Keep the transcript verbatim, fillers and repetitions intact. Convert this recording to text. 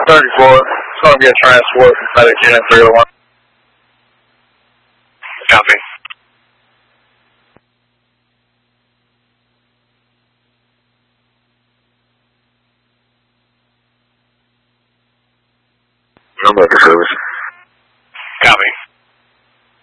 thirty-four. It's going to be a transport. Medic unit three oh one. Copy. I'm at the service.